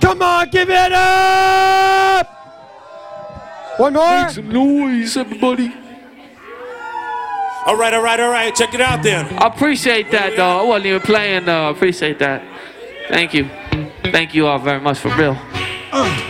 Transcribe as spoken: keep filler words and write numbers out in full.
Come on, give it up! One more. Make some noise, everybody. All right, all right, all right. Check it out then. I appreciate that, though. I wasn't even playing, though. I appreciate that. Thank you. Thank you all very much, for real. Uh.